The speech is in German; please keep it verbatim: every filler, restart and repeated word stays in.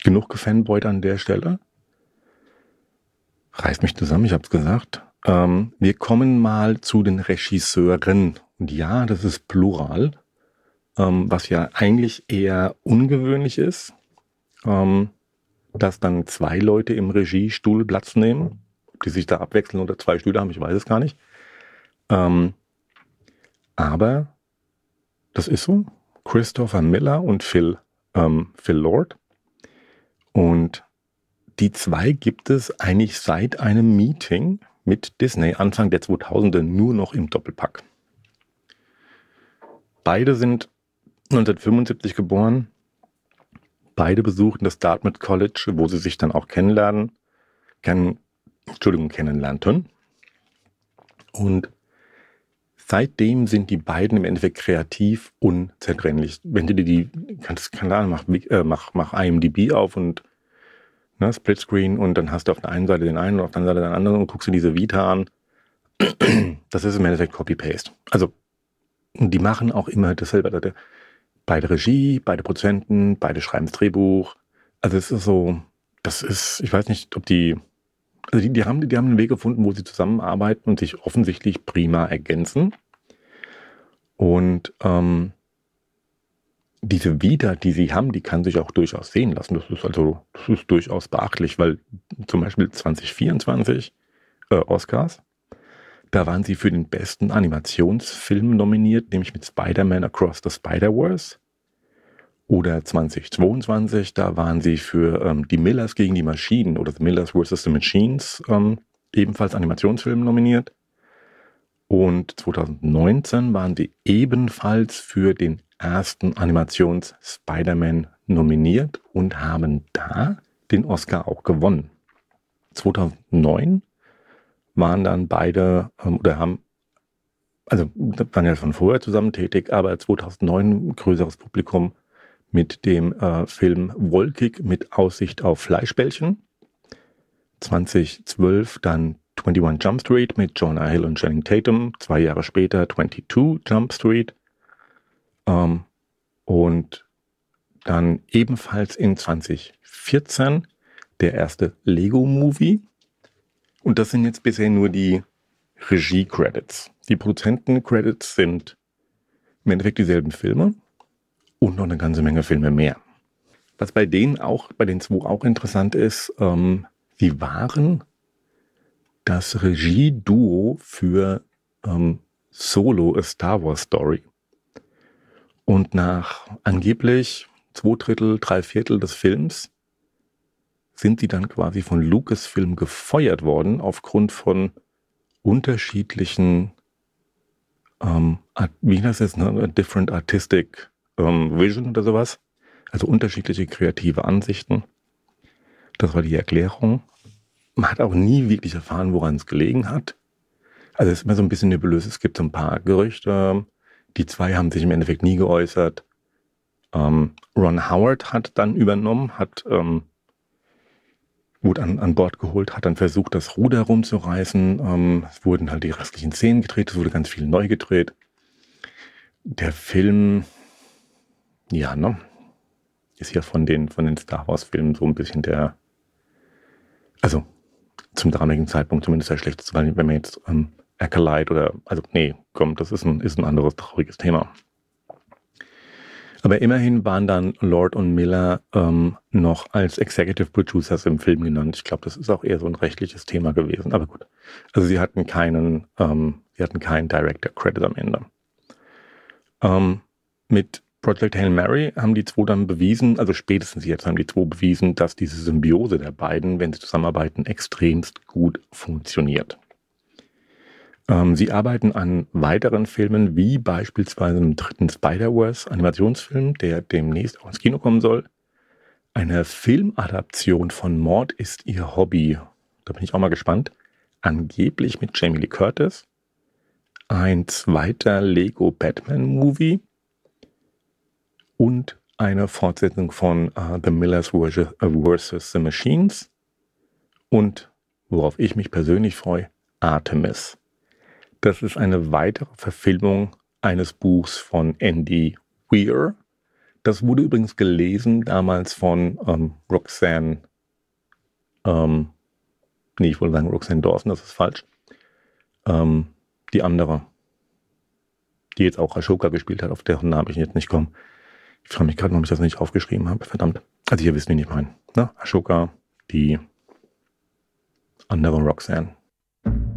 genug gefanboyt an der Stelle. Reißt mich zusammen, ich hab's gesagt. Ähm, wir kommen mal zu den Regisseuren. Und ja, das ist Plural, ähm, was ja eigentlich eher ungewöhnlich ist, ähm, dass dann zwei Leute im Regiestuhl Platz nehmen. Ob die sich da abwechseln oder zwei Stühle haben, ich weiß es gar nicht. Ähm, aber das ist so. Christopher Miller und Phil, ähm, Phil Lord. Und die zwei gibt es eigentlich seit einem Meeting mit Disney Anfang der zweitausender nur noch im Doppelpack. Beide sind neunzehnhundertfünfundsiebzig geboren. Beide besuchten das Dartmouth College, wo sie sich dann auch kennenlernen, kennen, Entschuldigung, kennenlernten. Und seitdem sind die beiden im Endeffekt kreativ unzertrennlich. Wenn du dir die, kannst, keine Ahnung, mach, äh, mach, mach I M D B auf und ne, Splitscreen und dann hast du auf der einen Seite den einen und auf der anderen Seite den anderen und guckst dir diese Vita an. Das ist im Endeffekt Copy-Paste. Also, die machen auch immer dasselbe. Beide Regie, beide Produzenten, beide schreiben das Drehbuch. Also es ist so, das ist, ich weiß nicht, ob die, also die, die haben, die haben einen Weg gefunden, wo sie zusammenarbeiten und sich offensichtlich prima ergänzen. Und ähm, diese Vita, die sie haben, die kann sich auch durchaus sehen lassen. Das ist also, das ist durchaus beachtlich, weil zum Beispiel zwanzig vierundzwanzig äh, Oscars, da waren sie für den besten Animationsfilm nominiert, nämlich mit Spider-Man Across the Spider-Verse. Oder zwanzig zweiundzwanzig, da waren sie für ähm, die Millers gegen die Maschinen oder The Millers versus. The Machines ähm, ebenfalls Animationsfilm nominiert. Und zwanzig neunzehn waren sie ebenfalls für den ersten Animations-Spider-Man nominiert und haben da den Oscar auch gewonnen. zweitausendneun waren dann beide, ähm, oder haben, also waren ja schon vorher zusammen tätig, aber zweitausendneun ein größeres Publikum mit dem äh, Film Wolkig mit Aussicht auf Fleischbällchen. zwanzig zwölf dann einundzwanzig Jump Street mit Jonah Hill und Channing Tatum. Zwei Jahre später zweiundzwanzig Jump Street. Ähm, und dann ebenfalls in zwanzig vierzehn der erste Lego-Movie. Und das sind jetzt bisher nur die Regie-Credits. Die Produzenten-Credits sind im Endeffekt dieselben Filme und noch eine ganze Menge Filme mehr. Was bei denen auch, bei den zwei auch interessant ist, ähm, sie waren das Regie-Duo für ähm, Solo, A Star Wars Story. Und nach angeblich zwei Drittel, drei Viertel des Films sind sie dann quasi von Lucasfilm gefeuert worden aufgrund von unterschiedlichen, ähm, wie heißt das, ne? Different Artistic ähm, Vision oder sowas. Also unterschiedliche kreative Ansichten. Das war die Erklärung. Man hat auch nie wirklich erfahren, woran es gelegen hat. Also es ist immer so ein bisschen nebulös. Es gibt so ein paar Gerüchte. Die zwei haben sich im Endeffekt nie geäußert. Ähm, Ron Howard hat dann übernommen, hat ähm, wurde an, an Bord geholt, hat dann versucht, das Ruder rumzureißen. Ähm, es wurden halt die restlichen Szenen gedreht, es wurde ganz viel neu gedreht. Der Film, ja, ne, ist ja von den, von den Star Wars Filmen so ein bisschen der, also zum damaligen Zeitpunkt zumindest der schlechteste, weil wenn man jetzt ähm, Acolyte oder, also nee, komm, das ist ein, ist ein anderes trauriges Thema. Aber immerhin waren dann Lord und Miller ähm, noch als Executive Producers im Film genannt. Ich glaube, das ist auch eher so ein rechtliches Thema gewesen. Aber gut. Also sie hatten keinen, ähm, sie hatten keinen Director Credit am Ende. Ähm, mit Project Hail Mary haben die zwei dann bewiesen, also spätestens jetzt haben die zwei bewiesen, dass diese Symbiose der beiden, wenn sie zusammenarbeiten, extremst gut funktioniert. Ähm, sie arbeiten an weiteren Filmen, wie beispielsweise einem dritten Spider-Verse-Animationsfilm, der demnächst auch ins Kino kommen soll. Eine Filmadaption von Mord ist ihr Hobby. Da bin ich auch mal gespannt. Angeblich mit Jamie Lee Curtis. Ein zweiter Lego Batman-Movie. Und eine Fortsetzung von uh, The Millers versus. The Machines. Und, worauf ich mich persönlich freue, Artemis. Das ist eine weitere Verfilmung eines Buchs von Andy Weir, Das wurde übrigens gelesen damals von ähm, Roxanne, ähm, nee, ich wollte sagen Roxanne Dawson, das ist falsch. Ähm, die andere, die jetzt auch Ashoka gespielt hat, auf deren Namen ich jetzt nicht komme. Ich frage mich gerade, warum ich das nicht aufgeschrieben habe. Verdammt. Also ihr wisst, wen ich meine. Ne? Ashoka, die andere Roxanne.